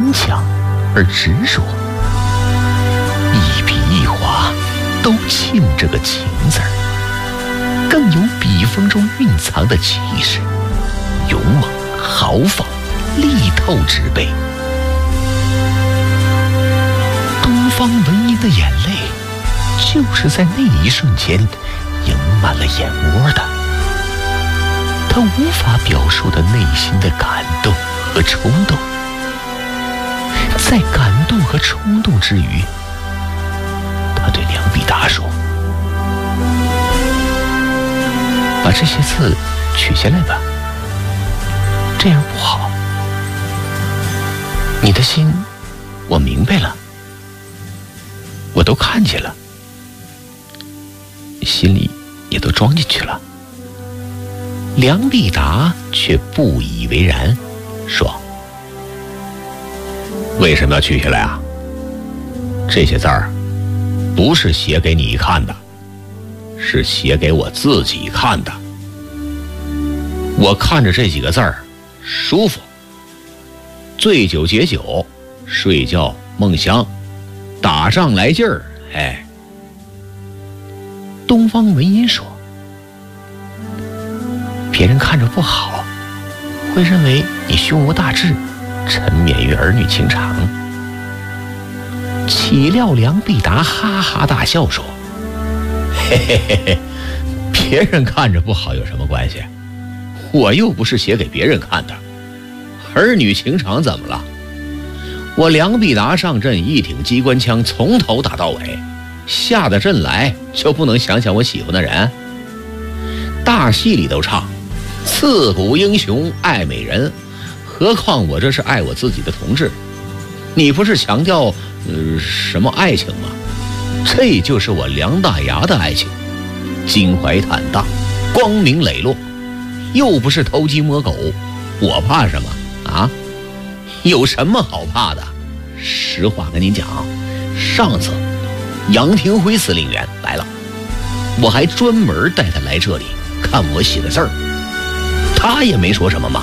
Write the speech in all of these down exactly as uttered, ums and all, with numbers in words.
强而执着，一笔一划都沁着个情字儿，更有笔锋中蕴藏的气势，勇猛豪放，力透纸背。东方文音的眼泪就是在那一瞬间盈满了眼窝的，他无法表述的内心的感动和冲动，在感动和冲动之余，他对梁必达说：“把这些字取下来吧，这样不好。你的心我明白了，我都看见了，心里也都装进去了。”梁必达却不以为然，说：“为什么要取下来啊？这些字儿不是写给你看的，是写给我自己看的。我看着这几个字儿舒服，醉酒解酒，睡觉梦乡，打仗来劲儿。哎。”东方文音说：“别人看着不好，会认为你胸无大志，沉湎于儿女情长。”岂料梁必达哈哈大笑说：“嘿嘿嘿嘿，别人看着不好有什么关系？我又不是写给别人看的，儿女情长怎么了？我梁必达上阵一挺机关枪，从头打到尾，下得阵来就不能想想我喜欢的人？大戏里都唱刺骨英雄爱美人，何况我这是爱我自己的同志。你不是强调呃什么爱情吗？这就是我梁大牙的爱情，襟怀坦荡，光明磊落，又不是偷鸡摸狗，我怕什么啊？有什么好怕的？实话跟您讲，上次杨廷辉司令员来了，我还专门带他来这里看我写的字儿，他也没说什么嘛。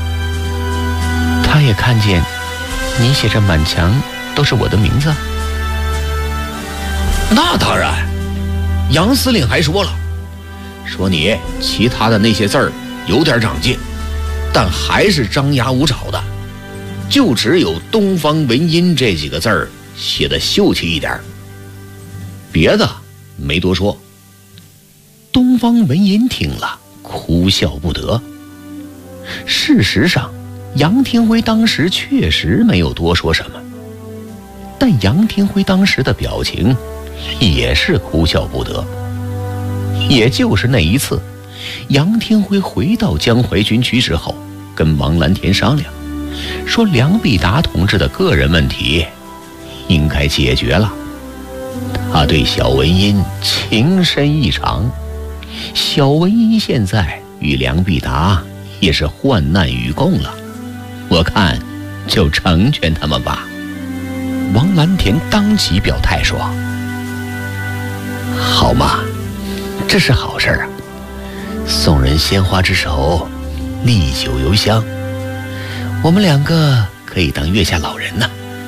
他也看见你写着满墙都是我的名字。那当然，杨司令还说了，说你其他的那些字儿有点长进，但还是张牙舞爪的，就只有东方文音这几个字儿写的秀气一点，别的没多说。东方文音听了哭笑不得。事实上，杨廷辉当时确实没有多说什么，但杨廷辉当时的表情也是哭笑不得。也就是那一次，杨廷辉回到江淮军区之后，跟王蓝田商量，说梁必达同志的个人问题应该解决了。他对小文音情深意长，小文音现在与梁必达也是患难与共了，我看就成全他们吧。王蓝田当即表态说：“好嘛，这是好事啊！送人鲜花之手，历久犹香，我们两个可以当月下老人呢。”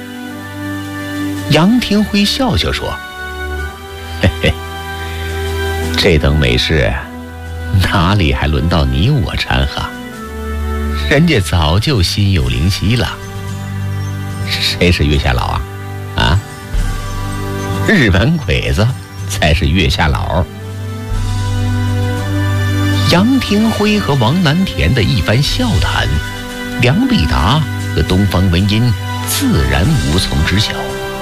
杨廷辉笑笑说：“嘿嘿，这等美事哪里还轮到你我掺和？人家早就心有灵犀了。谁是月下老啊？啊？日本鬼子才是月下老。”杨廷辉和王蓝田的一番笑谈，梁必达和东方文音自然无从知晓。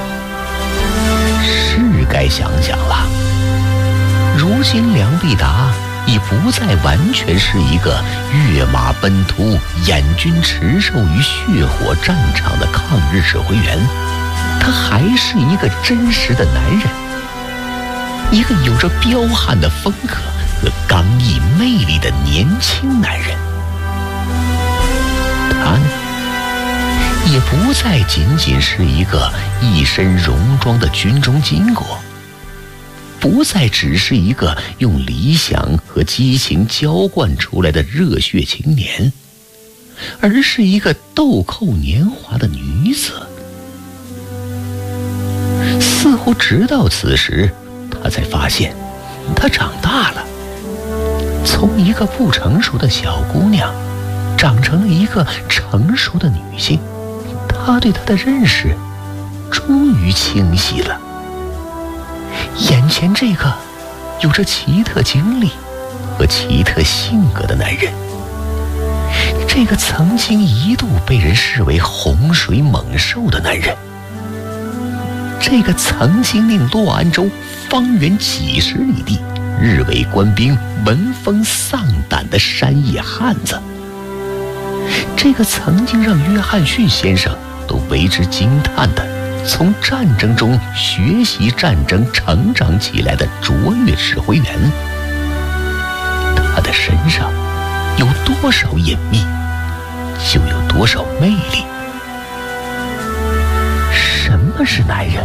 是该想想了，如今梁必达已不再完全是一个跃马奔突、眼军驰兽于血火战场的抗日指挥员，他还是一个真实的男人，一个有着彪悍的风格和刚毅魅力的年轻男人。他呢，也不再仅仅是一个一身戎装的军中经过，不再只是一个用理想和激情浇灌出来的热血青年， 而是一个豆蔻年华的女子。似乎直到此时，他才发现她长大了，从一个不成熟的小姑娘长成了一个成熟的女性。他对她的认识终于清晰了。眼前这个有着奇特经历和奇特性格的男人，这个曾经一度被人视为洪水猛兽的男人，这个曾经令洛安州方圆几十里地日伪官兵闻风丧胆的山野汉子，这个曾经让约翰逊先生都为之惊叹的从战争中学习战争成长起来的卓越指挥员，他的身上有多少隐秘，就有多少魅力。什么是男人？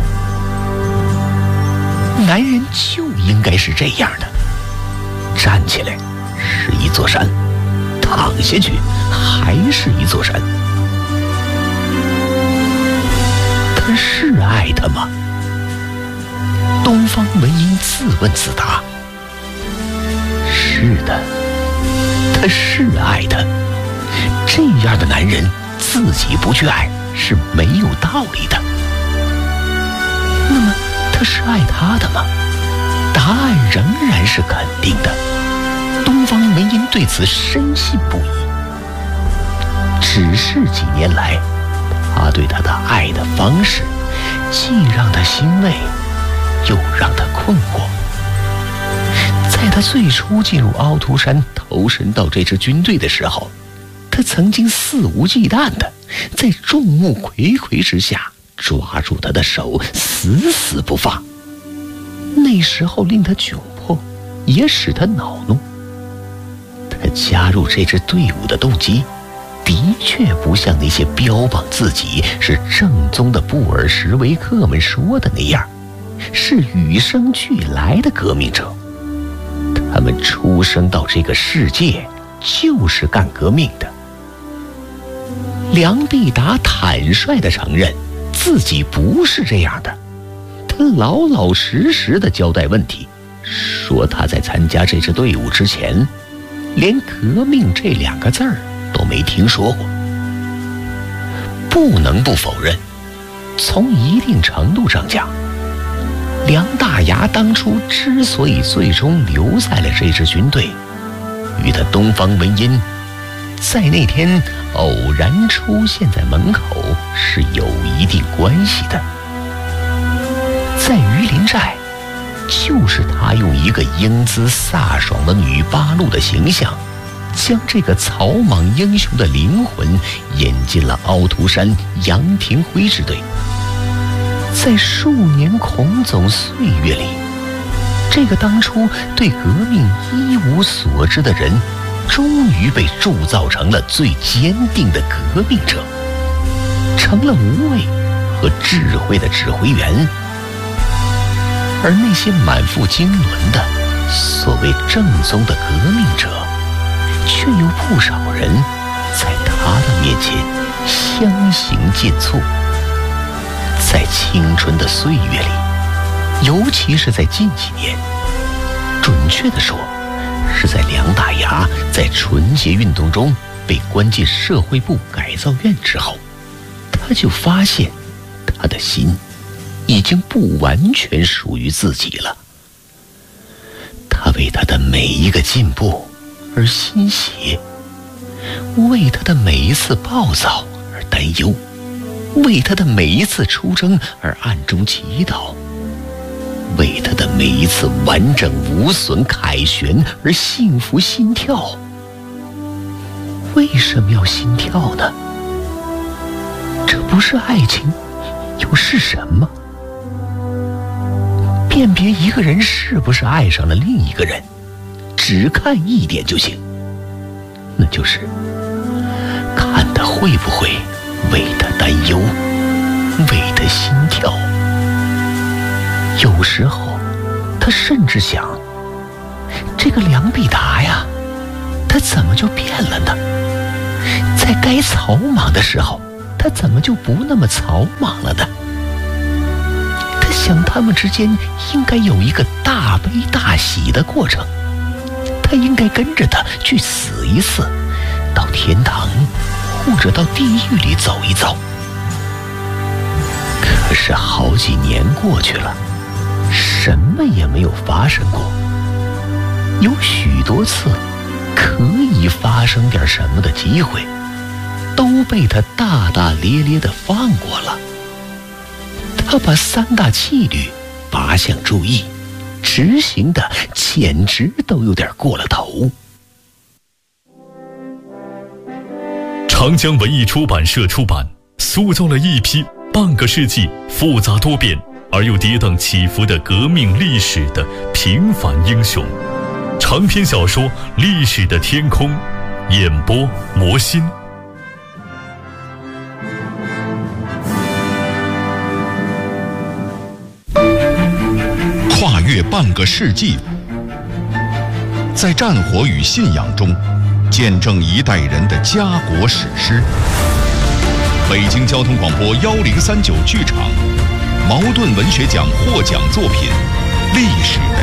男人就应该是这样的，站起来是一座山，躺下去还是一座山。他是爱他吗？东方文英自问自答。是的，他是爱他。这样的男人自己不去爱是没有道理的。那么他是爱他的吗？答案仍然是肯定的。东方文英对此深信不疑。只是几年来，他对他的爱的方式，既让他欣慰，又让他困惑。在他最初进入凹凸山投身到这支军队的时候，他曾经肆无忌惮的在众目睽睽之下抓住他的手，死死不放。那时候令他窘迫，也使他恼怒。他加入这支队伍的动机，的确不像那些标榜自己是正宗的布尔什维克们说的那样，是与生俱来的革命者。他们出生到这个世界就是干革命的。梁必达坦率地承认自己不是这样的，他老老实实地交代问题，说他在参加这支队伍之前，连革命这两个字儿都没听说过。不能不否认，从一定程度上讲，梁大牙当初之所以最终留在了这支军队，与他东方文音在那天偶然出现在门口是有一定关系的。在榆林寨，就是他用一个英姿飒爽的女八路的形象，将这个草莽英雄的灵魂引进了凹凸山杨廷辉支队。在数年孔总岁月里，这个当初对革命一无所知的人，终于被铸造成了最坚定的革命者，成了无畏和智慧的指挥员。而那些满腹经纶的所谓正宗的革命者，却有不少人在他的面前相形见绌。在青春的岁月里，尤其是在近几年，准确地说，是在梁大牙在纯洁运动中被关进社会部改造院之后，他就发现他的心已经不完全属于自己了。他为他的每一个进步而欣喜，为他的每一次暴躁而担忧，为他的每一次出征而暗中祈祷，为他的每一次完整无损凯旋而幸福心跳。为什么要心跳呢？这不是爱情，又是什么？辨别一个人是不是爱上了另一个人，只看一点就行，那就是看他会不会为他担忧，为他心跳。有时候他甚至想，这个梁必达呀，他怎么就变了呢？ 在该草莽的时候，他怎么就不那么草莽了呢？他想，他们之间应该有一个大悲大喜的过程，他应该跟着他去死一次，到天堂或者到地狱里走一遭。可是好几年过去了，什么也没有发生过。有许多次可以发生点什么的机会，都被他大大咧咧地放过了。他把三大纪律八项注意执行的简直都有点过了头。 长江文艺出版社出版，塑造了一批半个世纪复杂多变而又跌宕起伏的革命历史的平凡英雄。长篇小说《历史的天空》，演播魔心。 跨越半个世纪，在战火与信仰中见证一代人的家国史诗。北京交通广播幺零三九剧场，茅盾文学奖获奖作品《历史的